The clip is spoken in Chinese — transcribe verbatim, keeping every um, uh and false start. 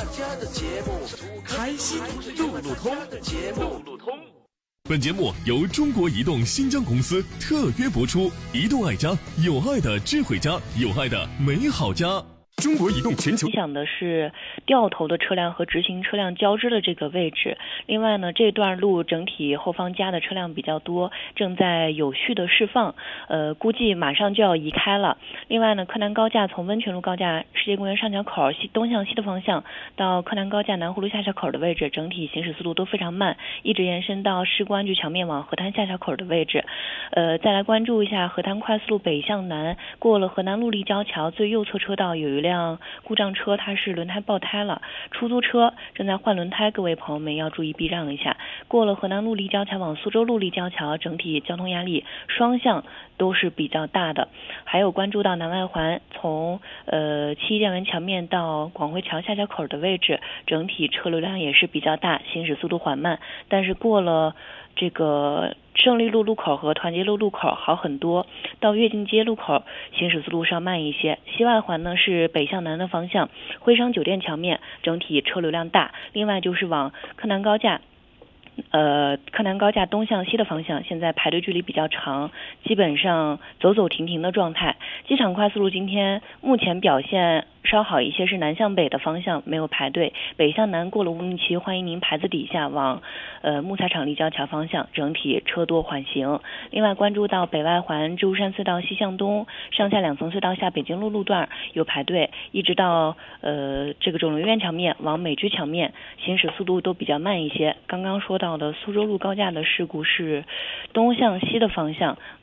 家的节目，开心路路通的节目，路路通。 本节目由中国移动新疆公司特约播出，移动爱家，有爱的智慧家，有爱的美好家。中国移动全球影响的是掉头的车辆和直行车辆交织的这个位置。另外呢，这段路整体后方加的车辆比较多，正在有序的释放，呃，估计马上就要移开了。另外呢，柯南高架从温泉路高架世界公园上桥口西东向西的方向到柯南高架南湖路下桥口的位置，整体行驶速度都非常慢，一直延伸到市公安局桥面往河滩下桥口的位置。呃，再来关注一下河滩快速路北向南，过了河南陆立交桥最右侧车道有一辆故障车，它是轮胎爆胎了，出租车正在换轮胎，各位朋友们要注意避让一下。过了河南陆立交桥往苏州陆立交桥，整体交通压力双向都是比较大的。还有关注到南外环从呃七一建文桥面到广汇桥下桥口的位置，整体车流量也是比较大，行驶速度缓慢，但是过了这个胜利路路口和团结路路口好很多，到跃进街路口行驶速度稍慢一些。西外环呢是北向南的方向，徽商酒店桥面整体车流量大。另外就是往柯南高架呃，柯南高架东向西的方向，现在排队距离比较长，基本上走走停停的状态。机场快速路今天目前表现稍好一些，是南向北的方向没有排队，北向南过了乌鲁木齐欢迎您牌子底下往呃木材厂立交桥方向，整体车多缓行。另外关注到北外环芝湖山隧道西向东上下两层隧道下北京路路段有排队，一直到呃这个肿瘤医院桥面往美居桥面行驶速度都比较慢一些。刚刚说到的苏州路高架的事故是东向西的方向，